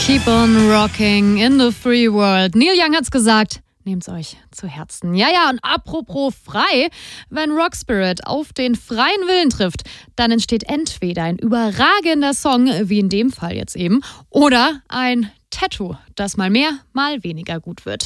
Keep on rocking in the free world. Neil Young hat's gesagt. Nehmt's euch zu Herzen. Ja, und apropos frei, wenn Rock Spirit auf den freien Willen trifft, dann entsteht entweder ein überragender Song, wie in dem Fall jetzt eben, oder ein Tattoo, das mal mehr, mal weniger gut wird.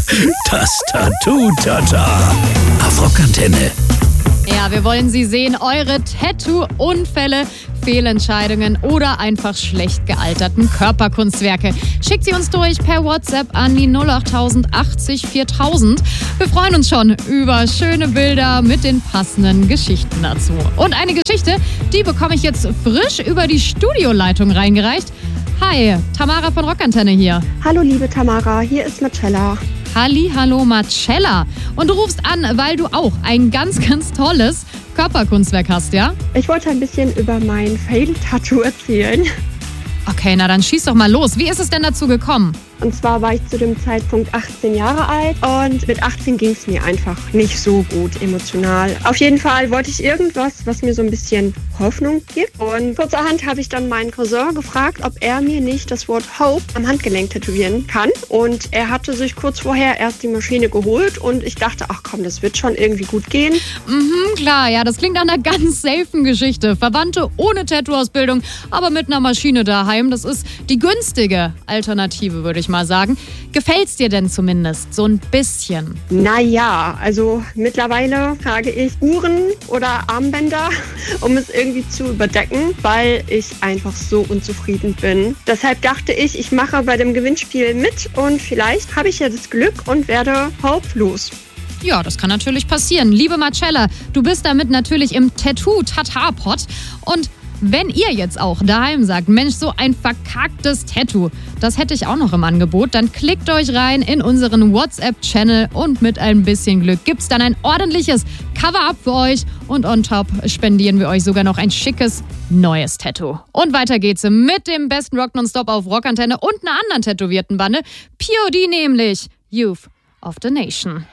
Das Tattoo-Tata auf Rockantenne. Ja, wir wollen Sie sehen, eure Tattoo-Unfälle, Fehlentscheidungen oder einfach schlecht gealterten Körperkunstwerke. Schickt sie uns durch per WhatsApp an die 08000 80 4000. Wir freuen uns schon über schöne Bilder mit den passenden Geschichten dazu. Und eine Geschichte, die bekomme ich jetzt frisch über die Studioleitung reingereicht. Hi, Tamara von Rockantenne hier. Hallo liebe Tamara, hier ist Marcella. Hallo Marcella. Und du rufst an, weil du auch ein ganz, ganz tolles Körperkunstwerk hast, ja? Ich wollte ein bisschen über mein Fail-Tattoo erzählen. Okay, na dann schieß doch mal los. Wie ist es denn dazu gekommen? Und zwar war ich zu dem Zeitpunkt 18 Jahre alt und mit 18 ging es mir einfach nicht so gut emotional. Auf jeden Fall wollte ich irgendwas, was mir so ein bisschen Hoffnung gibt. Und kurzerhand habe ich dann meinen Cousin gefragt, ob er mir nicht das Wort Hope am Handgelenk tätowieren kann. Und er hatte sich kurz vorher erst die Maschine geholt und ich dachte, ach komm, das wird schon irgendwie gut gehen. Klar, ja, das klingt nach einer ganz safen Geschichte. Verwandte ohne Tattoo-Ausbildung, aber mit einer Maschine daheim. Das ist die günstige Alternative, würde ich mal sagen. Gefällt's dir denn zumindest so ein bisschen? Naja, also mittlerweile trage ich Uhren oder Armbänder, um es irgendwie zu überdecken, weil ich einfach so unzufrieden bin. Deshalb dachte ich, ich mache bei dem Gewinnspiel mit und vielleicht habe ich ja das Glück und werde Hope los. Ja, das kann natürlich passieren. Liebe Marcella, du bist damit natürlich im Tattoo-Tata-Pot. Und wenn ihr jetzt auch daheim sagt, Mensch, so ein verkacktes Tattoo, das hätte ich auch noch im Angebot, dann klickt euch rein in unseren WhatsApp-Channel und mit ein bisschen Glück gibt's dann ein ordentliches Cover-Up für euch und on top spendieren wir euch sogar noch ein schickes neues Tattoo. Und weiter geht's mit dem besten Rock Nonstop auf Rockantenne und einer anderen tätowierten Bande, POD nämlich, Youth of the Nation.